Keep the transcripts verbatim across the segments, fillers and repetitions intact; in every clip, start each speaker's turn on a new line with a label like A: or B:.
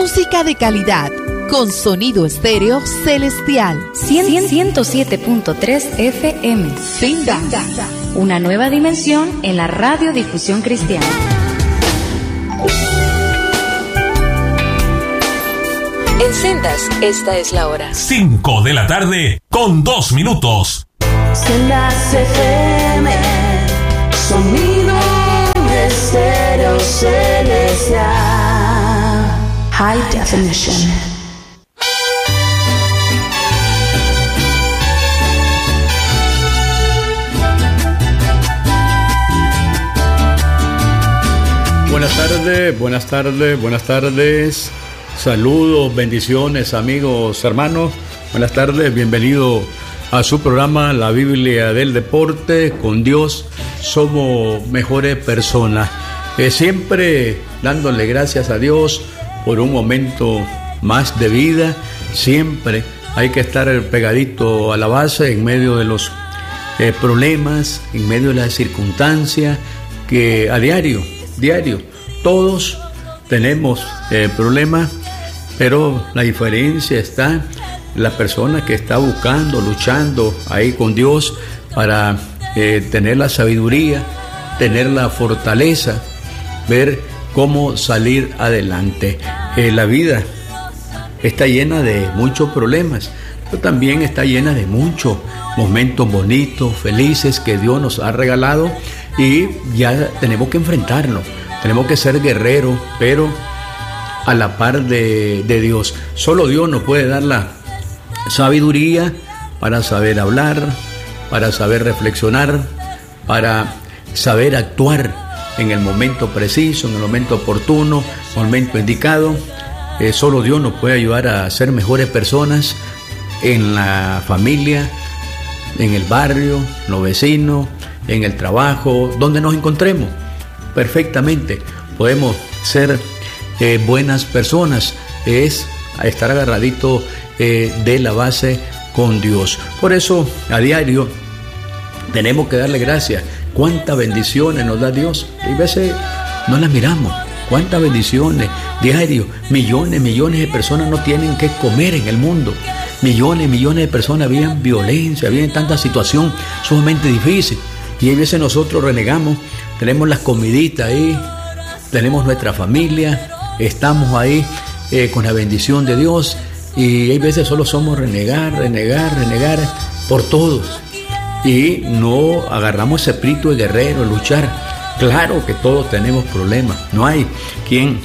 A: Música de calidad, con sonido estéreo celestial.
B: ciento siete punto tres F M.
A: Sinda.
B: Una nueva dimensión en la radiodifusión cristiana. En Sendas, esta es la hora.
C: cinco de la tarde con dos minutos.
D: Sendas F M, sonido estéreo celestial. High definition.
E: Buenas tardes, buenas tardes, buenas tardes. Saludos, bendiciones, amigos, hermanos. Buenas tardes, bienvenido a su programa La Biblia del Deporte. Con Dios somos mejores personas. Eh, siempre dándole gracias a Dios por un momento más de vida. Siempre hay que estar pegadito a la base en medio de los eh, problemas, en medio de las circunstancias que a diario, diario, todos tenemos eh, problemas, pero la diferencia está en la persona que está buscando, luchando ahí con Dios para eh, tener la sabiduría, tener la fortaleza, ver cómo salir adelante. Eh, la vida está llena de muchos problemas, pero también está llena de muchos momentos bonitos, felices que Dios nos ha regalado y ya tenemos que enfrentarlo. Tenemos que ser guerreros, pero a la par de, de Dios. Solo Dios nos puede dar la sabiduría para saber hablar, para saber reflexionar, para saber actuar en el momento preciso, en el momento oportuno, en el momento indicado. Eh, solo Dios nos puede ayudar a ser mejores personas en la familia, en el barrio, en los vecinos, en el trabajo, donde nos encontremos. Perfectamente podemos ser eh, buenas personas, es estar agarradito eh, de la base con Dios. Por eso a diario tenemos que darle gracias. Cuántas bendiciones nos da Dios, y a veces no las miramos. Cuántas bendiciones diario. Millones, millones de personas no tienen que comer en el mundo. Millones, millones de personas viven violencia, viven tanta situación sumamente difícil. Y a veces nosotros renegamos, tenemos las comiditas ahí, tenemos nuestra familia, estamos ahí eh, con la bendición de Dios, y hay veces solo somos renegar, renegar, renegar por todos, y no agarramos ese espíritu de guerrero, luchar. Claro que todos tenemos problemas, no hay quien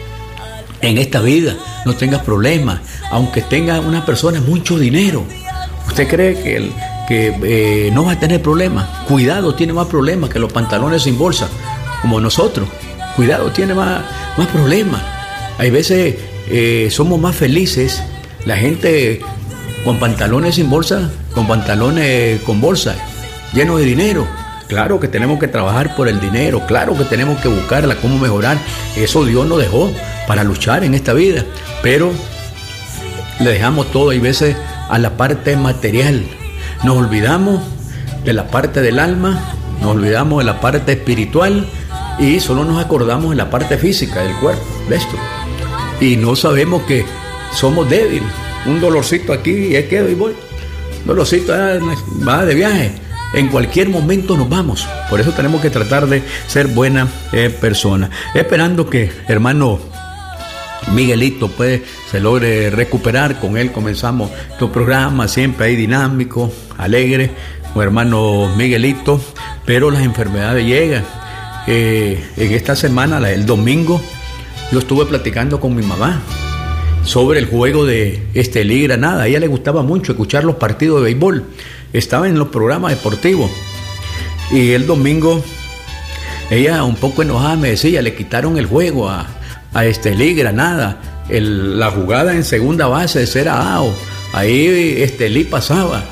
E: en esta vida no tenga problemas, aunque tenga una persona mucho dinero. ¿Usted cree que el que eh, no va a tener problemas? Cuidado, tiene más problemas que los pantalones sin bolsa, como nosotros. Cuidado, tiene más, más problemas. Hay veces eh, somos más felices la gente con pantalones sin bolsa, con pantalones con bolsa, llenos de dinero. Claro que tenemos que trabajar por el dinero, claro que tenemos que buscarla, cómo mejorar. Eso Dios nos dejó para luchar en esta vida, pero le dejamos todo, hay veces, a la parte material. Nos olvidamos de la parte del alma, nos olvidamos de la parte espiritual y solo nos acordamos de la parte física del cuerpo, de esto. Y no sabemos que somos débiles. Un dolorcito aquí y es que hoy voy. Un dolorcito ah, va de viaje. En cualquier momento nos vamos. Por eso tenemos que tratar de ser buena eh, persona. Esperando que hermano Miguelito pues se logre recuperar. Con él comenzamos tu programa, siempre ahí dinámico, alegre, con hermano Miguelito, pero las enfermedades llegan. Eh, en esta semana, el domingo, yo estuve platicando con mi mamá sobre el juego de Estelí Granada. A ella le gustaba mucho escuchar los partidos de béisbol, estaba en los programas deportivos, y el domingo ella un poco enojada me decía, le quitaron el juego a a Estelí Granada, el, la jugada en segunda base de Cera Ao, ahí Estelí pasaba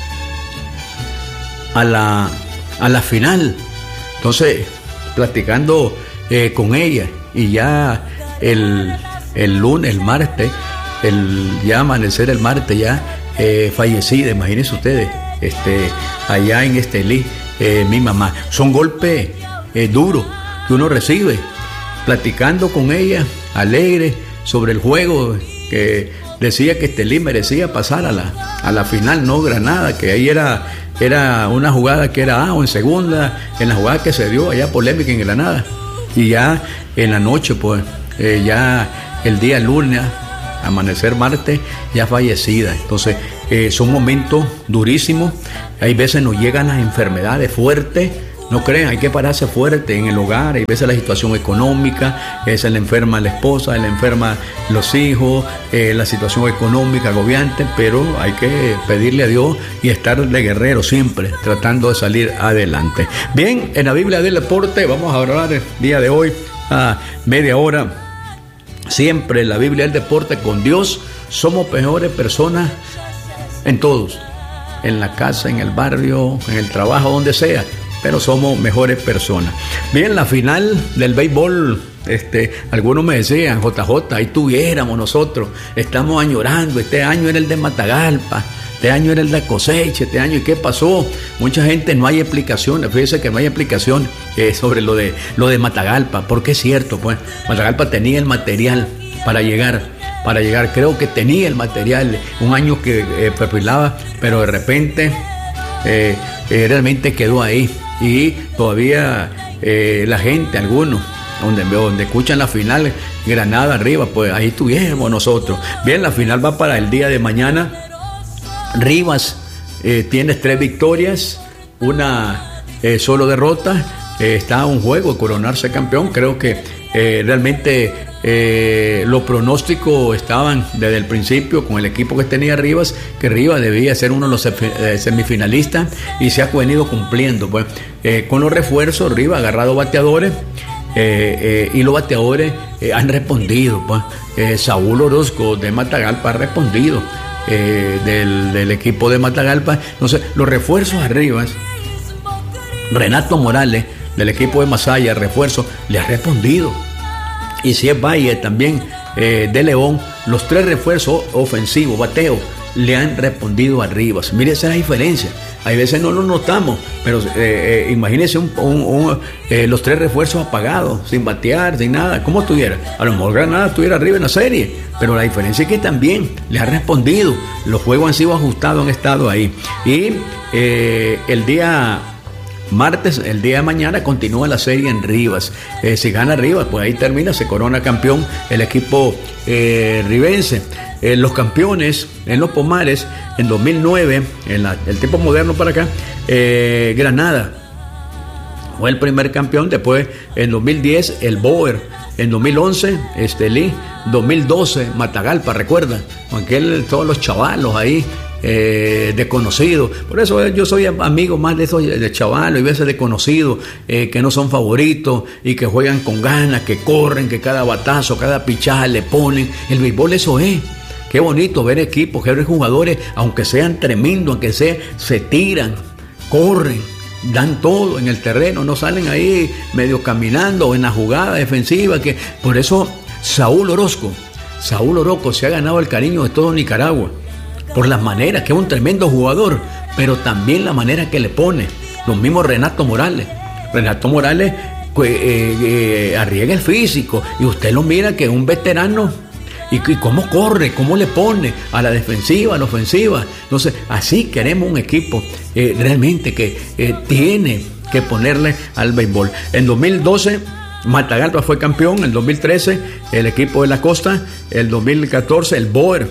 E: a la, a la final. Entonces, platicando eh, con ella, y ya el, el lunes, el martes, el, ya amanecer el martes, ya eh, fallecida, imagínense ustedes, este, allá en Estelí, eh, mi mamá. Son golpes eh, duros que uno recibe. Platicando con ella, alegre, sobre el juego que decía que Estelí merecía pasar a la, a la final, no Granada, que ahí era, era una jugada que era A o en segunda, en la jugada que se dio allá polémica en Granada. Y ya en la noche, pues, eh, ya el día lunes, amanecer martes, ya fallecida. Entonces, eh, son momentos durísimos. Hay veces nos llegan las enfermedades fuertes. No crean, hay que pararse fuerte en el hogar. Hay veces la situación económica, eh, se le enferma la esposa, se le enferma los hijos, eh, la situación económica agobiante, pero hay que pedirle a Dios y estar de guerrero siempre, tratando de salir adelante. Bien, en la Biblia del Deporte vamos a hablar el día de hoy a media hora. Siempre en la Biblia del Deporte, con Dios somos mejores personas en todos, en la casa, en el barrio, en el trabajo, donde sea, pero somos mejores personas. Bien, la final del béisbol, este, algunos me decían, J J, ahí tuviéramos nosotros, estamos añorando, este año era el de Matagalpa, este año era el de cosecha, este año, ¿y qué pasó? Mucha gente, no hay explicaciones, fíjese que no hay explicación eh, sobre lo de, lo de Matagalpa, porque es cierto, pues, Matagalpa tenía el material para llegar, para llegar, creo que tenía el material, un año que eh, perfilaba, pero de repente eh, eh, realmente quedó ahí. Y todavía eh, la gente, algunos, donde, donde escuchan la final, Granada arriba, pues ahí estuvimos nosotros. Bien, la final va para el día de mañana. Rivas eh, tiene tres victorias, una eh, solo derrota. Eh, está a un juego de coronarse campeón. Creo que eh, realmente eh, los pronósticos estaban desde el principio con el equipo que tenía Rivas, que Rivas debía ser uno de los semifinalistas, y se ha venido cumpliendo. Pues eh, con los refuerzos, Rivas ha agarrado bateadores. Eh, eh, y los bateadores eh, han respondido. Pues eh, Saúl Orozco de Matagalpa ha respondido. Eh, del, del equipo de Matagalpa. Entonces, los refuerzos arriba, Renato Morales del equipo de Masaya, refuerzo, le ha respondido. Y si es Valle también eh, de León, los tres refuerzos ofensivos, bateo, le han respondido a Rivas. Mire, esa es la diferencia. Hay veces no lo notamos, pero eh, eh, imagínense un, un, un, eh, los tres refuerzos apagados, sin batear, sin nada. ¿Cómo estuviera? A lo mejor Granada estuviera arriba en la serie, pero la diferencia es que también le ha respondido. Los juegos han sido ajustados, han estado ahí. Y eh, el día martes, el día de mañana, continúa la serie en Rivas. Eh, si gana Rivas, pues ahí termina, se corona campeón el equipo eh, ribense. Eh, los campeones en los Pomares en dos mil nueve, en la, el tiempo moderno para acá, eh, Granada fue el primer campeón. Después en dos mil diez el Boer, en dos mil once Estelí, dos mil doce Matagalpa, recuerda, aquel, todos los chavalos ahí eh, desconocidos. Por eso yo soy amigo más de esos de chavalos y veces desconocidos, eh, que no son favoritos y que juegan con ganas, que corren, que cada batazo, cada pichaje le ponen. El béisbol eso es. Qué bonito ver equipos, que ver jugadores, aunque sean tremendos, aunque sea, se tiran, corren, dan todo en el terreno, no salen ahí medio caminando en la jugada defensiva. Que por eso Saúl Orozco, Saúl Orozco se ha ganado el cariño de todo Nicaragua, por las maneras, que es un tremendo jugador, pero también la manera que le pone. Los mismos Renato Morales, Renato Morales pues, eh, eh, arriesga el físico, y usted lo mira que es un veterano. Y, y cómo corre, cómo le pone a la defensiva, a la ofensiva. Entonces, así queremos un equipo eh, realmente que eh, tiene que ponerle al béisbol. En dos mil doce, Matagalpa fue campeón. En dos mil trece, el equipo de la costa. En dos mil catorce, el Boer.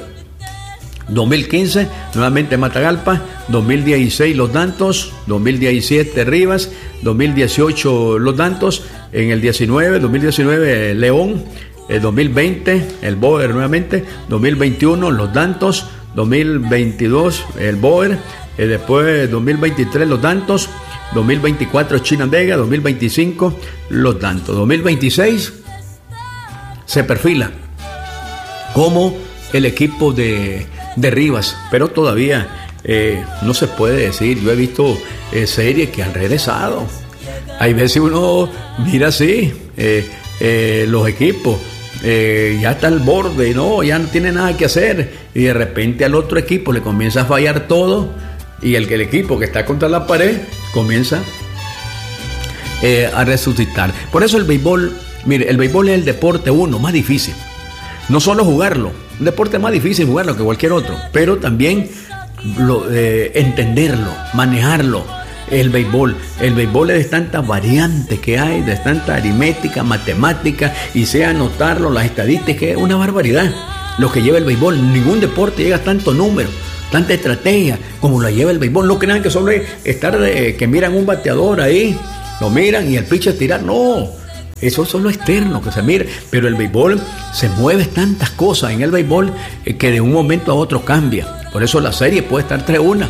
E: dos mil quince, nuevamente Matagalpa. dos mil dieciséis, Los Dantos. dos mil diecisiete, Rivas. dos mil dieciocho, Los Dantos. En el diecinueve, dos mil diecinueve, León. El dos mil veinte, el Boer nuevamente. dos mil veintiuno, Los Dantos. dos mil veintidós, el Boer. Eh, después, dos mil veintitrés, Los Dantos. dos mil veinticuatro, Chinandega. dos mil veinticinco, Los Dantos. dos mil veintiséis se perfila como el equipo de, de Rivas, pero todavía eh, no se puede decir. Yo he visto eh, series que han regresado. Hay veces uno mira así eh, eh, los equipos. Eh, ya está al borde, no, ya no tiene nada que hacer, y de repente al otro equipo le comienza a fallar todo, y el, el equipo que está contra la pared comienza eh, a resucitar. Por eso el béisbol, mire, el béisbol es el deporte uno más difícil. no solo jugarlo, un deporte es más difícil jugarlo que cualquier otro, pero también lo, eh, entenderlo, manejarlo. El béisbol, el béisbol es de tantas variantes que hay, de tanta aritmética, matemática, y sea anotarlo, las estadísticas, es una barbaridad lo que lleva el béisbol. Ningún deporte llega a tanto número, tanta estrategia como la lleva el béisbol. No crean que solo es estar de, que miran un bateador ahí, lo miran y el pitcher tirar, no, eso es solo externo que se mira, pero el béisbol se mueve tantas cosas en el béisbol eh, que de un momento a otro cambia. Por eso la serie puede estar tres uno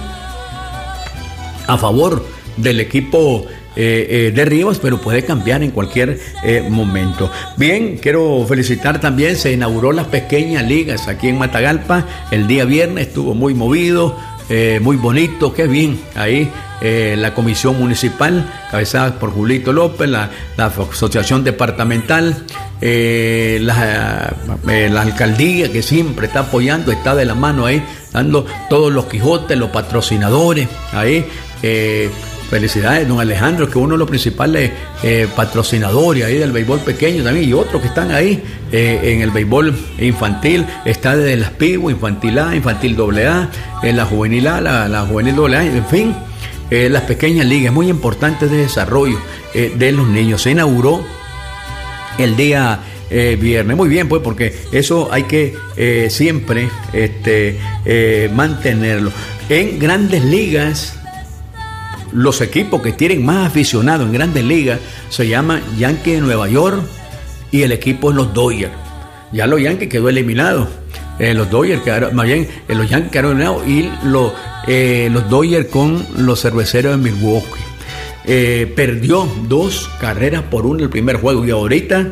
E: a favor del equipo eh, eh, de Rivas, pero puede cambiar en cualquier eh, momento. Bien, quiero felicitar también, se inauguró las pequeñas ligas aquí en Matagalpa el día viernes, estuvo muy movido, eh, muy bonito, qué bien, ahí eh, la comisión municipal, cabezada por Julito López, la, la asociación departamental, eh, la, eh, la alcaldía que siempre está apoyando, está de la mano ahí, dando todos los Quijotes, los patrocinadores, ahí, Eh, felicidades, don Alejandro, que es uno de los principales eh, patrocinadores ahí del béisbol pequeño también, y otros que están ahí eh, en el béisbol infantil, está desde las Pivo, infantil A, infantil doble A, en la juvenil A, la, la juvenil doble A, en fin, eh, las pequeñas ligas, muy importantes de desarrollo eh, de los niños. Se inauguró el día eh, viernes, muy bien, pues, porque eso hay que eh, siempre este, eh, mantenerlo. En grandes ligas, los equipos que tienen más aficionados en grandes ligas se llaman Yankees de Nueva York y el equipo es los Dodgers. Ya los Yankees quedó eliminados, eh, los Dodgers quedaron, más bien eh, los Yankees quedaron eliminados y lo, eh, los Dodgers con los Cerveceros de Milwaukee. Eh, perdió dos carreras por uno el primer juego y ahorita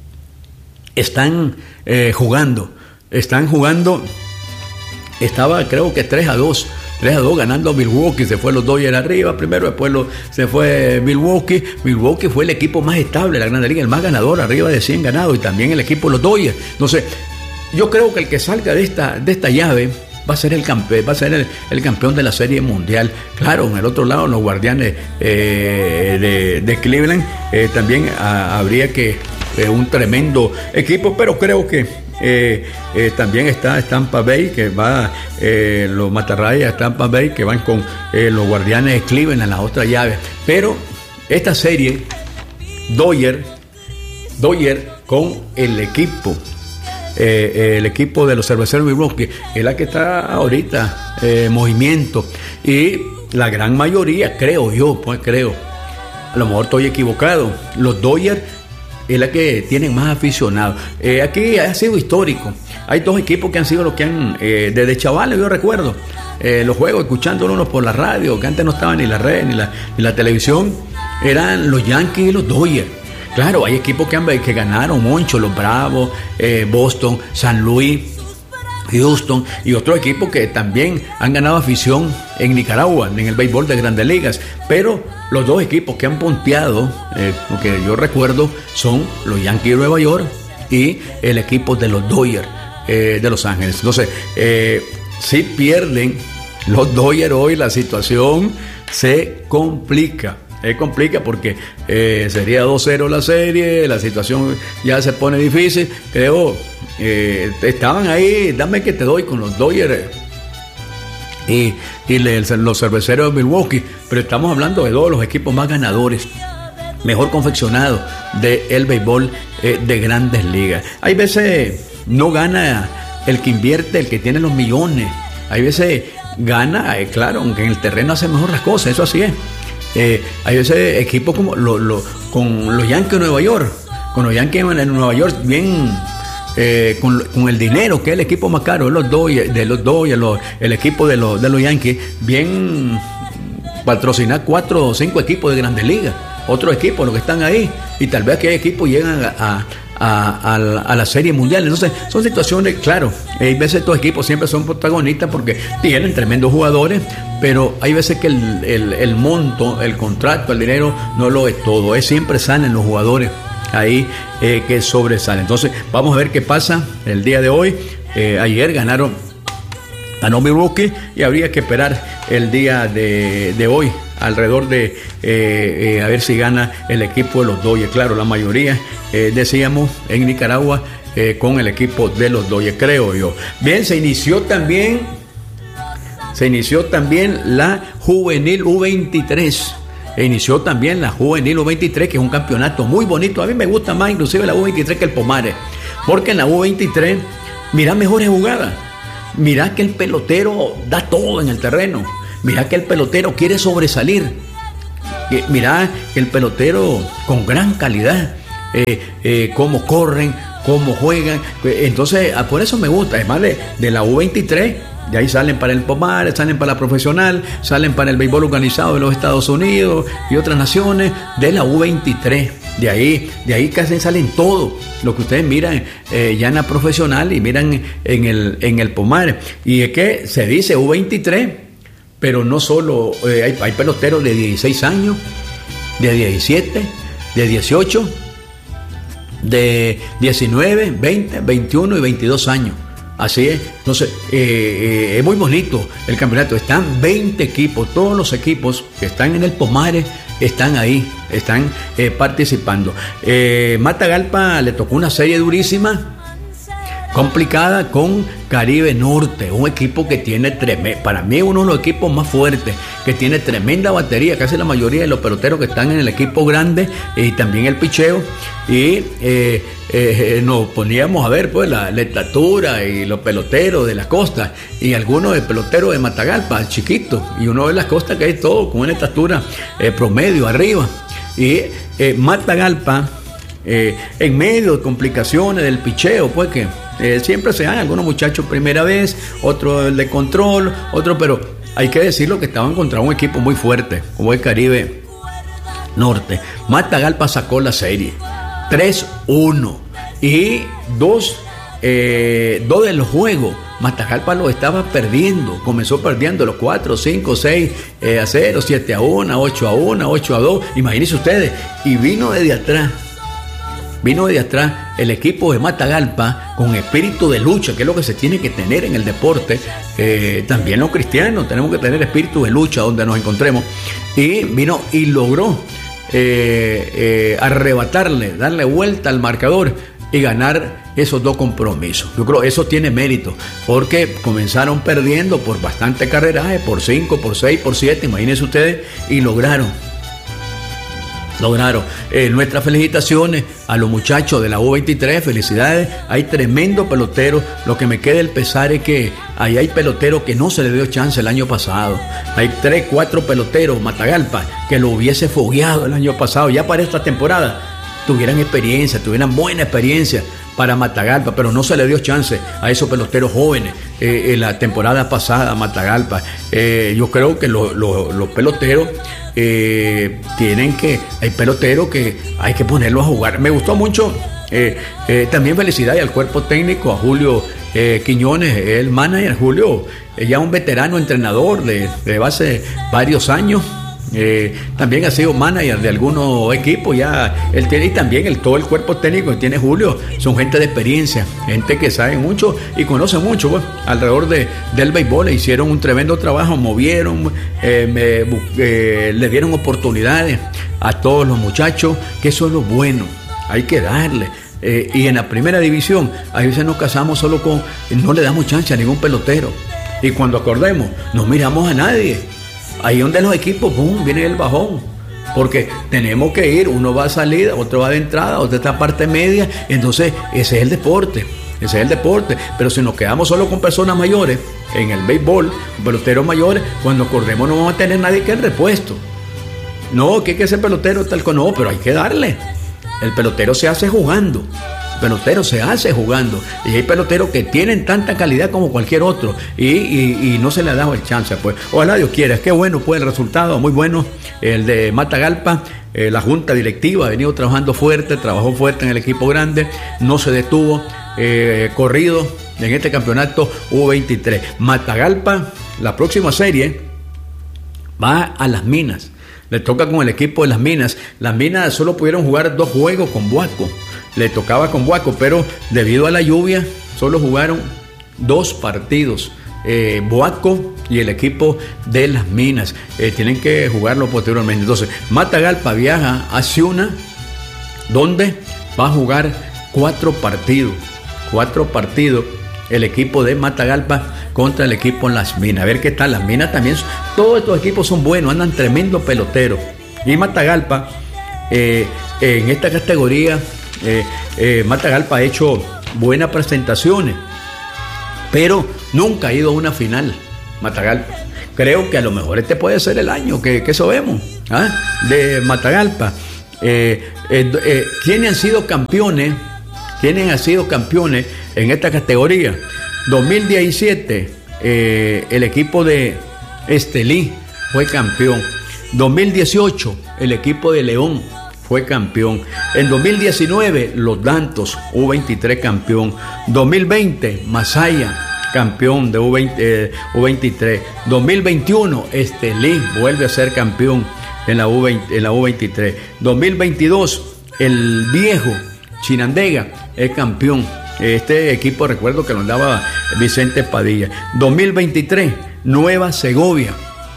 E: están eh, jugando, están jugando, estaba creo que tres a dos. tres a dos ganando a Milwaukee, se fue los Dodgers arriba primero, después lo, se fue Milwaukee. Milwaukee fue el equipo más estable de la Grande Liga, el más ganador, arriba de cien ganados, y también el equipo de los Dodgers. Entonces, yo creo que el que salga de esta, de esta llave va a ser el campeón, va a ser el, el campeón de la Serie Mundial. Claro, en el otro lado, los Guardianes eh, de, de Cleveland, eh, también a, habría que eh, un tremendo equipo, pero creo que Eh, eh, también está Tampa Bay, que va eh, los Matarrayas Tampa Bay, que van con eh, los Guardianes de Cleveland en la otra llave. Pero esta serie, Dodger Dodger con el equipo eh, eh, el equipo de los Cerveceros de Milwaukee es la que está ahorita en eh, movimiento, y la gran mayoría, creo yo, pues creo, a lo mejor estoy equivocado, los Dodgers es la que tienen más aficionados. Eh, aquí ha sido histórico. Hay dos equipos que han sido los que han, eh, desde chavales, yo recuerdo, eh, los juegos, escuchándolos por la radio, que antes no estaban ni la red ni la, ni la televisión, eran los Yankees y los Dodgers. Claro, hay equipos que, han, que ganaron, Moncho, los Bravos, eh, Boston, San Luis, Houston, y otros equipos que también han ganado afición en Nicaragua, en el béisbol de Grandes Ligas. Pero los dos equipos que han punteado, eh, lo que yo recuerdo, son los Yankees de Nueva York y el equipo de los Dodgers eh, de Los Ángeles. Entonces, eh, si pierden los Dodgers hoy, la situación se complica. Se complica porque eh, sería dos cero la serie, la situación ya se pone difícil. Creo, eh, estaban ahí, dame que te doy con los Dodgers y, y le, los Cerveceros de Milwaukee, pero estamos hablando de todos los equipos más ganadores, mejor confeccionados del béisbol eh, de Grandes Ligas. Hay veces no gana el que invierte, el que tiene los millones. Hay veces gana, eh, claro, aunque en el terreno hace mejor las cosas, eso así es. Eh, hay veces equipos como lo, lo, con los Yankees de Nueva York, con los Yankees en Nueva York, bien eh, con, con el dinero, que es el equipo más caro de los Dodgers, de los Dodgers, los, el equipo de los, de los Yankees, bien patrocinar cuatro o cinco equipos de Grandes Ligas, otros equipos los que están ahí, y tal vez que hay equipos llegan a, a A, a, la, a la Serie Mundial. Entonces son situaciones, claro, hay veces estos equipos siempre son protagonistas porque tienen tremendos jugadores, pero hay veces que el, el, el monto, el contrato, el dinero no lo es todo, es siempre salen los jugadores ahí eh, que sobresalen. Entonces vamos a ver qué pasa el día de hoy. Eh, ayer ganaron ganó Milwaukee y habría que esperar el día de, de hoy alrededor de eh, eh, a ver si gana el equipo de los Dodgers. Claro, la mayoría eh, decíamos en Nicaragua eh, con el equipo de los Dodgers, creo yo. Bien, se inició también, se inició también la Juvenil U veintitrés. Inició también la Juvenil U veintitrés, que es un campeonato muy bonito. A mí me gusta más inclusive la U veintitrés que el Pomares, porque en la U veintitrés mira mejores jugadas. Mira que el pelotero da todo en el terreno. Mira que el pelotero quiere sobresalir. Mira que el pelotero con gran calidad, eh, eh, cómo corren, cómo juegan. Entonces, por eso me gusta. Además de, de la U veintitrés, de ahí salen para el Pomares, salen para la profesional, salen para el béisbol organizado de los Estados Unidos y otras naciones, de la U veintitrés. De ahí, de ahí casi salen todo lo que ustedes miran eh, ya en la profesional y miran en el, en el Pomares. Y es que se dice U veintitrés, pero no solo, eh, hay, hay peloteros de dieciséis años, de diecisiete, de dieciocho, de diecinueve, veinte, veintiuno y veintidós años. Así es. Entonces, eh, eh, es muy bonito el campeonato. Están veinte equipos, todos los equipos que están en el Pomares están ahí, están eh, participando. Eh, Matagalpa le tocó una serie durísima, complicada, con Caribe Norte, un equipo que tiene tremendo, para mí uno de los equipos más fuertes, que tiene tremenda batería, casi la mayoría de los peloteros que están en el equipo grande, y también el picheo, y eh, eh, nos poníamos a ver pues la, la estatura y los peloteros de la costa, y algunos de peloteros de Matagalpa, chiquitos, y uno ve las costas que hay todo con una estatura eh, promedio arriba, y eh, Matagalpa, eh, en medio de complicaciones del picheo, pues que Eh, siempre se dan algunos muchachos primera vez, otro el de control, otro, pero hay que decirlo que estaban contra un equipo muy fuerte, como el Caribe Norte. Matagalpa sacó la serie tres uno y dos, eh, dos de los juegos Matagalpa lo estaba perdiendo, comenzó perdiendo los cuatro, cinco, seis eh, a cero, siete a uno, ocho a uno, ocho a dos, imagínense ustedes, y vino desde atrás. Vino de atrás el equipo de Matagalpa con espíritu de lucha, que es lo que se tiene que tener en el deporte. Eh, también los cristianos tenemos que tener espíritu de lucha donde nos encontremos. Y vino y logró eh, eh, arrebatarle, darle vuelta al marcador y ganar esos dos compromisos. Yo creo que eso tiene mérito, porque comenzaron perdiendo por bastante carreraje, por cinco, por seis, por siete, imagínense ustedes, y lograron. Lograron. Eh, nuestras felicitaciones a los muchachos de la U veintitrés, felicidades, hay tremendo pelotero. Lo que me queda el pesar es que ahí hay peloteros que no se le dio chance el año pasado. Hay tres, cuatro peloteros, Matagalpa, que lo hubiese fogueado el año pasado, ya para esta temporada tuvieran experiencia, tuvieran buena experiencia para Matagalpa, pero no se le dio chance a esos peloteros jóvenes eh, en la temporada pasada, Matagalpa. Eh, yo creo que lo, lo, los peloteros eh, tienen que, hay peloteros que hay que ponerlos a jugar. Me gustó mucho, eh, eh, también felicidades al cuerpo técnico, a Julio eh, Quiñones, el manager. Julio, eh, ya un veterano entrenador de, de hace varios años. Eh, también ha sido manager de algunos equipos ya él tiene, y también el, todo el cuerpo técnico que tiene Julio son gente de experiencia, gente que sabe mucho y conoce mucho pues, alrededor de, del béisbol. Hicieron un tremendo trabajo, movieron, eh, me, eh, le dieron oportunidades a todos los muchachos, que eso es lo bueno, hay que darle. Eh, y en la primera división a veces nos casamos solo con, no le damos chance a ningún pelotero, y cuando acordemos no miramos a nadie. Ahí donde los equipos, boom, viene el bajón, porque tenemos que ir, uno va a salida, otro va de entrada, otro está parte media, entonces ese es el deporte, ese es el deporte, pero si nos quedamos solo con personas mayores, en el béisbol, peloteros mayores, cuando acordemos no vamos a tener nadie que el repuesto, no, que hay que ser pelotero tal con no, pero hay que darle, el pelotero se hace jugando. Pelotero se hace jugando, y hay peloteros que tienen tanta calidad como cualquier otro, y, y, y no se le ha dado el chance, pues ojalá Dios quiera. Es que bueno, pues el resultado muy bueno, el de Matagalpa. Eh, la junta directiva ha venido trabajando fuerte, trabajó fuerte en el equipo grande, no se detuvo, eh, corrido en este campeonato U veintitrés. Matagalpa, la próxima serie va a Las Minas, le toca con el equipo de Las Minas. Las Minas solo pudieron jugar dos juegos con Boaco, le tocaba con Boaco, pero debido a la lluvia solo jugaron dos partidos, eh, Boaco y el equipo de Las Minas, eh, tienen que jugarlo posteriormente. Entonces Matagalpa viaja a Ciuna, donde va a jugar cuatro partidos, cuatro partidos el equipo de Matagalpa contra el equipo en Las Minas. A ver qué tal. Las Minas también, todos estos equipos son buenos, andan tremendos peloteros. Y Matagalpa, eh, en esta categoría, eh, eh, Matagalpa ha hecho buenas presentaciones, pero nunca ha ido a una final. Matagalpa, creo que a lo mejor este puede ser el año que, que eso vemos, ¿ah? De Matagalpa. Eh, eh, eh, ¿Quiénes han sido campeones? ¿Quiénes han sido campeones en esta categoría? dos mil diecisiete, eh, el equipo de Estelí fue campeón. dos mil dieciocho, el equipo de León fue campeón. En dos mil diecinueve, los Dantos, U veintitrés campeón. dos mil veinte, Masaya, campeón de U veinte, eh, U veintitrés. dos mil veintiuno, Estelí vuelve a ser campeón en la U veinte, en la U veintitrés. dos mil veintidós, el viejo Chinandega es campeón. Este equipo, recuerdo que lo andaba Vicente Padilla. dos mil veintitrés, Nueva Segovia,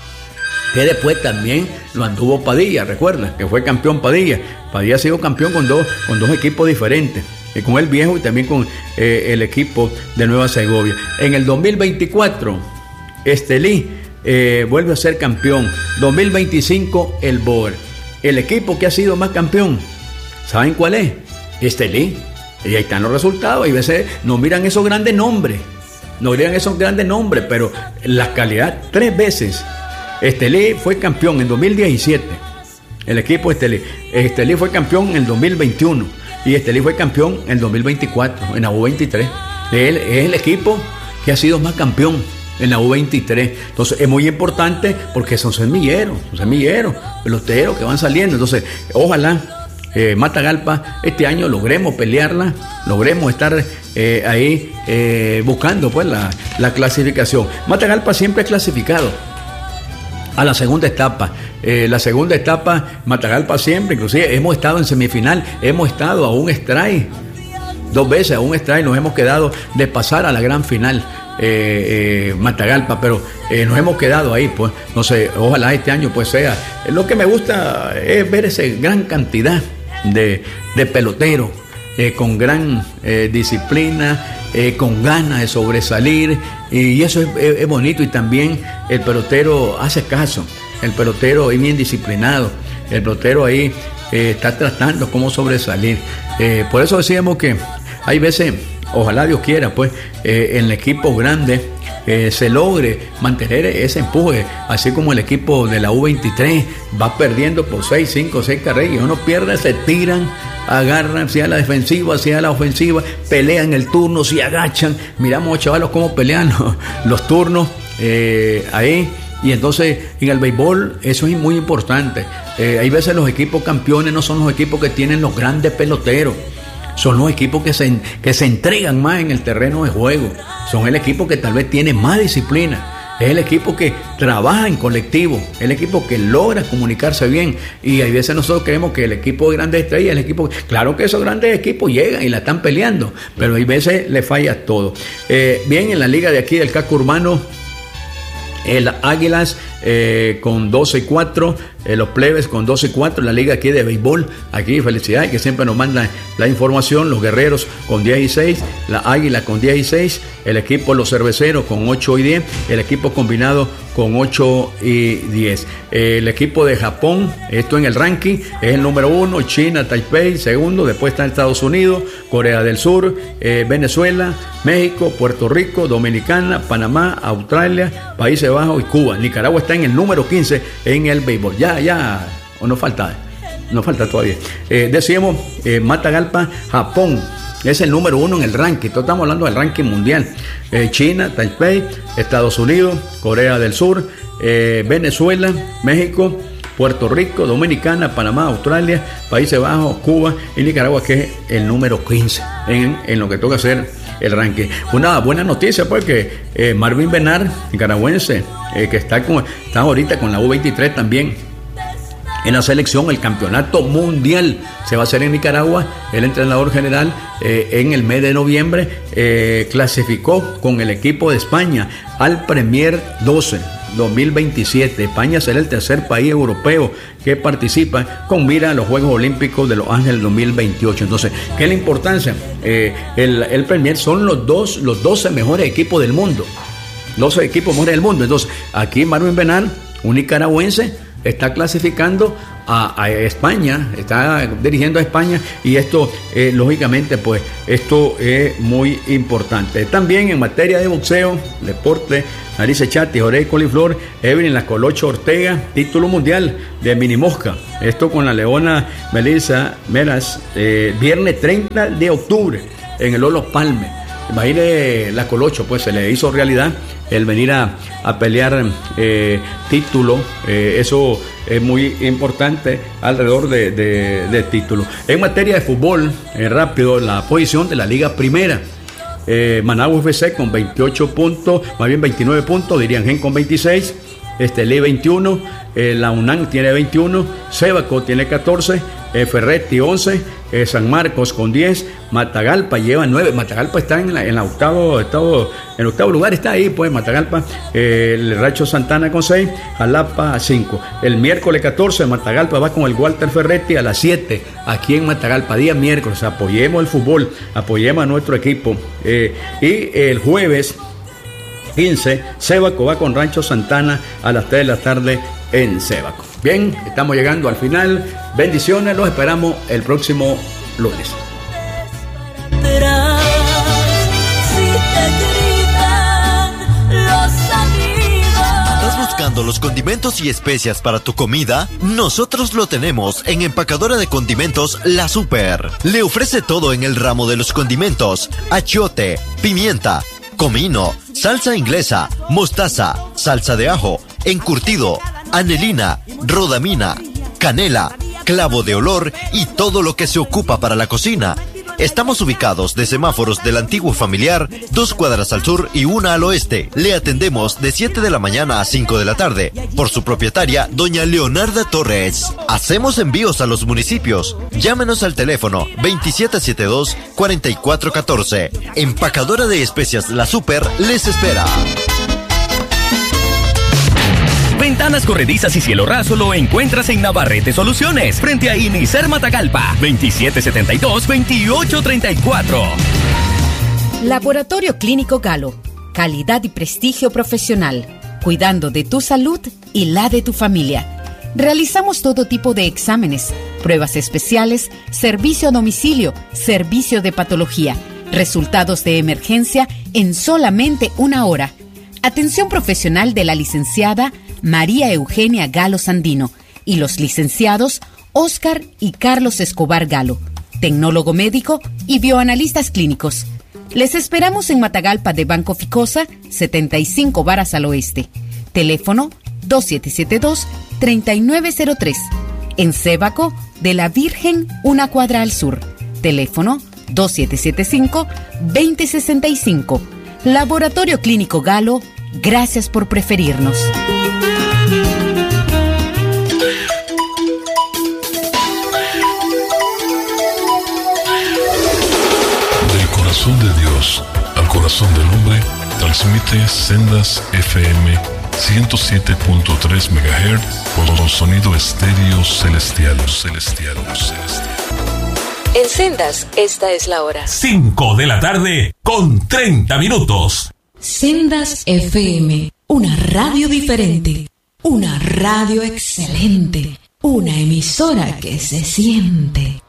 E: que después también lo anduvo Padilla, recuerda que fue campeón Padilla. Padilla ha sido campeón con dos, con dos equipos diferentes, eh, con el viejo y también con eh, el equipo de Nueva Segovia. En el dos mil veinticuatro, Estelí eh, vuelve a ser campeón. dos mil veinticinco, el Boer. El equipo que ha sido más campeón, ¿saben cuál es? Estelí. Y ahí están los resultados. Y a veces no miran esos grandes nombres, no miran esos grandes nombres, pero la calidad, tres veces. Estelí fue campeón en dos mil diecisiete, el equipo Estelí. Estelí fue campeón en el dos mil veintiuno y Estelí fue campeón en el dos mil veinticuatro, en la U veintitrés. Él es el equipo que ha sido más campeón en la U veintitrés. Entonces es muy importante porque son semilleros, son semilleros, peloteros que van saliendo. Entonces, ojalá eh, Matagalpa este año logremos pelearla, logremos estar eh, ahí eh, buscando pues la, la clasificación. Matagalpa siempre es clasificado a la segunda etapa. Eh, la segunda etapa, Matagalpa siempre, inclusive hemos estado en semifinal, hemos estado a un strike, dos veces a un strike, nos hemos quedado de pasar a la gran final, eh, eh, Matagalpa, pero eh, nos hemos quedado ahí, pues, no sé, ojalá este año pues sea. Lo que me gusta es ver esa gran cantidad de, de peloteros, eh, con gran eh, disciplina, Eh, con ganas de sobresalir, y eso es, es, es bonito. Y también el pelotero hace caso, el pelotero es bien disciplinado, el pelotero ahí eh, está tratando cómo sobresalir. Eh, por eso decíamos que hay veces, ojalá Dios quiera, pues eh, en el equipo grande eh, se logre mantener ese empuje, así como el equipo de la U veintitrés va perdiendo por seis, cinco, seis carreras, y uno pierde, se tiran, agarran, sea la defensiva, sea la ofensiva, pelean el turno, se agachan. Miramos, chavalos, cómo pelean los, los turnos eh, ahí. Y entonces en el béisbol eso es muy importante. Eh, hay veces los equipos campeones no son los equipos que tienen los grandes peloteros, son los equipos que se, que se entregan más en el terreno de juego, son el equipo que tal vez tiene más disciplina. Es el equipo que trabaja en colectivo, es el equipo que logra comunicarse bien. Y hay veces nosotros creemos que el equipo de grandes estrellas, el equipo, claro que esos grandes equipos llegan y la están peleando, pero hay veces le falla todo. Eh, bien, en la liga de aquí del Casco Urbano, el Águilas eh, con doce y cuatro, eh, los Plebes con doce y cuatro, la liga aquí de béisbol, aquí felicidades que siempre nos mandan la información. Los Guerreros con diez y seis, la Águila con diez y seis, el equipo Los Cerveceros con ocho y diez, el equipo combinado con ocho y diez. Eh, el equipo de Japón, esto en el ranking, es el número uno, China, Taipei, segundo, después está Estados Unidos, Corea del Sur, eh, Venezuela, México, Puerto Rico, Dominicana, Panamá, Australia, Países Bajos y Cuba. Nicaragua está en el número quince en el béisbol. Ya, ya, o no falta, no falta todavía. Eh, decíamos, eh, Matagalpa, Japón, es el número uno en el ranking. Entonces estamos hablando del ranking mundial. Eh, China, Taipei, Estados Unidos, Corea del Sur, eh, Venezuela, México, Puerto Rico, Dominicana, Panamá, Australia, Países Bajos, Cuba y Nicaragua, que es el número quince en, en lo que toca hacer el ranking. Una buena noticia, porque eh, Marvin Benar, nicaragüense, eh, que está, con, está ahorita con la U veintitrés también en la selección. El campeonato mundial se va a hacer en Nicaragua. El entrenador general eh, en el mes de noviembre eh, clasificó con el equipo de España al Premier doce. dos mil veintisiete. España será el tercer país europeo que participa con mira a los Juegos Olímpicos de Los Ángeles dos mil veintiocho. Entonces, ¿qué es la importancia? Eh, el, el Premier son los dos, los doce mejores equipos del mundo. doce equipos mejores del mundo. Entonces, aquí Marvin Benal, un nicaragüense, está clasificando a, a España, está dirigiendo a España, y esto, eh, lógicamente, pues, esto es muy importante. También en materia de boxeo, deporte, Narice Chati, Jorge Coliflor, Evelyn La Colocho Ortega, título mundial de mini mosca. Esto con la leona Melissa Meras, eh, viernes treinta de octubre en el Olo Palme. Imagine La Colocho, pues se le hizo realidad el venir a, a pelear eh, título. Eh, eso es muy importante alrededor de, de, de título. En materia de fútbol, eh, rápido, la posición de la Liga Primera. Eh, Managua F C con veintiocho puntos, más bien veintinueve puntos, Diriangén con veintiséis, Estelí veintiuno, eh, la UNAM tiene veintiuno, Sébaco tiene catorce, eh, Ferretti once, eh, San Marcos con diez, Matagalpa lleva nueve. Matagalpa está en la, en la octavo, octavo, en el octavo lugar, está ahí pues Matagalpa, eh, el Racho Santana con seis, Jalapa cinco. El miércoles catorce Matagalpa va con el Walter Ferretti a las siete, aquí en Matagalpa, día miércoles. Apoyemos el fútbol, apoyemos a nuestro equipo. Eh, y el jueves quince, Sébaco va con Rancho Santana a las tres de la tarde en Sébaco. Bien, estamos llegando al final. Bendiciones, los esperamos el próximo lunes.
F: ¿Estás buscando los condimentos y especias para tu comida? Nosotros lo tenemos en Empacadora de Condimentos La Super. Le ofrece todo en el ramo de los condimentos: achiote, pimienta, comino, salsa inglesa, mostaza, salsa de ajo, encurtido, anelina, rodamina, canela, clavo de olor y todo lo que se ocupa para la cocina. Estamos ubicados de semáforos del antiguo familiar, dos cuadras al sur y una al oeste. Le atendemos de siete de la mañana a cinco de la tarde. Por su propietaria, doña Leonarda Torres. Hacemos envíos a los municipios. Llámenos al teléfono veintisiete setenta y dos, cuarenta y cuatro catorce. Empacadora de Especias La Super les espera.
G: Ventanas corredizas y cielo raso lo encuentras en Navarrete Soluciones, frente a Inicer Matagalpa, veintisiete setenta y dos, veintiocho treinta y cuatro.
B: Laboratorio Clínico Galo, calidad y prestigio profesional, cuidando de tu salud y la de tu familia. Realizamos todo tipo de exámenes, pruebas especiales, servicio a domicilio, servicio de patología, resultados de emergencia en solamente una hora. Atención profesional de la licenciada María Eugenia Galo Sandino y los licenciados Óscar y Carlos Escobar Galo, tecnólogo médico y bioanalistas clínicos. Les esperamos en Matagalpa de Banco Ficosa, setenta y cinco varas al oeste. Teléfono dos siete siete dos, tres nueve cero tres. En Sébaco de la Virgen, una cuadra al sur. Teléfono dos siete siete cinco, dos cero seis cinco. Laboratorio Clínico Galo, gracias por preferirnos.
H: Del corazón de Dios al corazón del hombre, transmite Sendas F M ciento siete punto tres megahertz con sonido estéreo celestial, celestial, celestial.
A: En Sendas, esta es la hora.
C: cinco de la tarde con treinta minutos.
A: Sendas F M, una radio diferente, una radio excelente, una emisora que se siente.